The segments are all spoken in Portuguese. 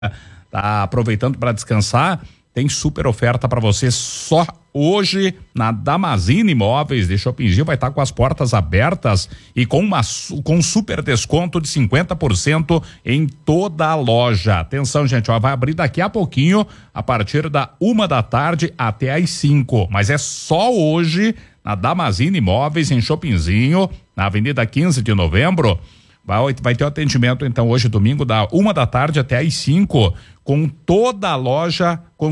Tá aproveitando para descansar? Tem super oferta para você só hoje na Damazini Imóveis de Chopinzinho. Vai estar com as portas abertas e com super desconto de 50% em toda a loja. Atenção, gente, ó, vai abrir daqui a pouquinho, a partir da 1h até às 5h. Mas é só hoje na Damazini Imóveis em Chopinzinho, na Avenida 15 de Novembro. Vai ter o atendimento, então, hoje, domingo, da 1h até às 5h, com toda a loja com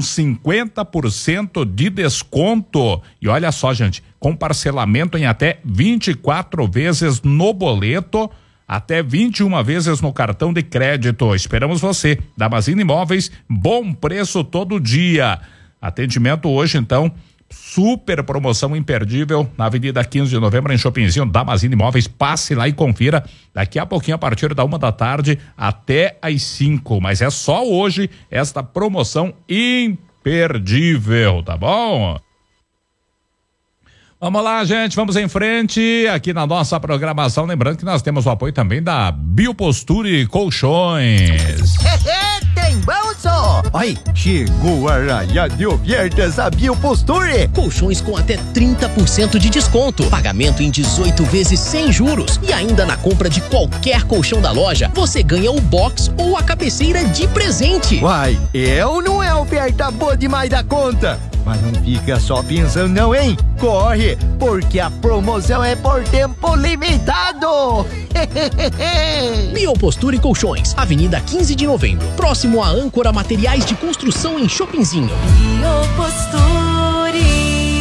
50% de desconto. E olha só, gente, com parcelamento em até 24 vezes no boleto, até 21 vezes no cartão de crédito. Esperamos você. Damazini Imóveis, bom preço todo dia. Atendimento hoje, então, super promoção imperdível na Avenida 15 de Novembro, em Chopinzinho, Damazini Imóveis. Passe lá e confira daqui a pouquinho, a partir da 1h até às 5h. Mas é só hoje esta promoção imperdível, tá bom? Vamos lá, gente, vamos em frente aqui na nossa programação. Lembrando que nós temos o apoio também da Bioposture Colchões. Tem bolso! Ai, chegou a raia de ofertas a Bioposture. Colchões com até 30% de desconto. Pagamento em 18 vezes sem juros. E ainda na compra de qualquer colchão da loja, você ganha o box ou a cabeceira de presente. Uai, ou não é oferta boa demais da conta? Mas não fica só pensando não, hein? Corre, porque a promoção é por tempo limitado. Bioposture Colchões, Avenida 15 de Novembro, próximo à Âncora Materiais de Construção em Chopinzinho. Bioposture.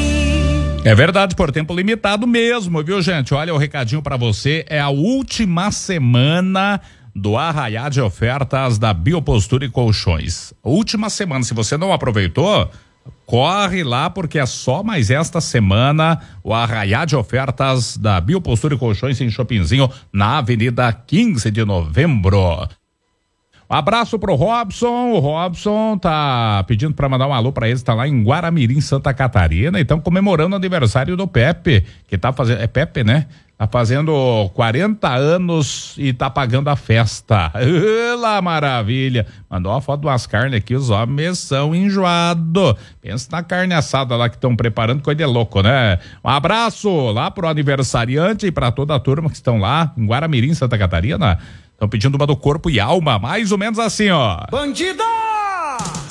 É verdade, por tempo limitado mesmo, viu, gente? Olha, o recadinho pra você, é a última semana do arraiá de ofertas da Bioposture Colchões. Última semana, se você não aproveitou, corre lá, porque é só mais esta semana o arraiá de ofertas da Bioposture Colchões em Chopinzinho, na Avenida 15 de Novembro. Um abraço pro Robson. O Robson tá pedindo para mandar um alô para eles, tá lá em Guaramirim, Santa Catarina, e estão comemorando o aniversário do Pepe, que tá fazendo, é Pepe, né? Tá fazendo 40 anos e tá pagando a festa. Lá, maravilha. Mandou uma foto de umas carnes aqui, os homens são enjoados. Pensa na carne assada lá que estão preparando, coisa de louco, né? Um abraço lá pro aniversariante e pra toda a turma que estão lá em Guaramirim, Santa Catarina. Estão pedindo uma do Corpo e Alma, mais ou menos assim, ó. Bandida!